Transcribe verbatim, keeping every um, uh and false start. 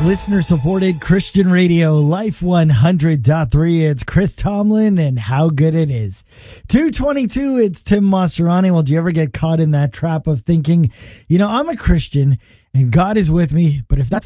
Listener supported Christian radio, Life one hundred point three. It's Chris Tomlin and How Good It Is. two twenty-two, it's Tim Maserani. Well, do you ever get caught in that trap of thinking, you know, I'm a Christian and God is with me, but if that's